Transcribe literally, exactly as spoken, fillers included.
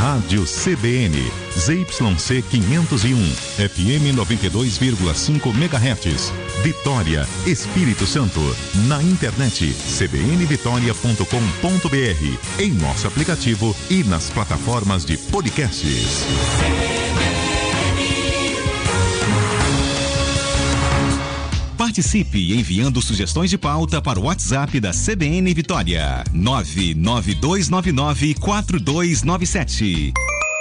Rádio C B N, Z Y C quinhentos e um, F M noventa e dois vírgula cinco megahertz, Vitória, Espírito Santo. Na internet c b n vitória ponto com ponto b r, em nosso aplicativo e nas plataformas de podcasts. Participe enviando sugestões de pauta para o WhatsApp da C B N Vitória, nove nove dois nove nove quatro dois nove sete.